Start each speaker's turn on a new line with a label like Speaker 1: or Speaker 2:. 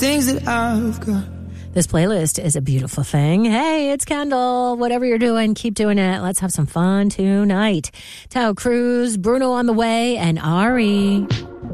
Speaker 1: things that I've got.
Speaker 2: This playlist is a beautiful thing. Hey, it's Kendall. Whatever you're doing, keep doing it. Let's have some fun tonight. Tao Cruz, Bruno on the way, and Ari.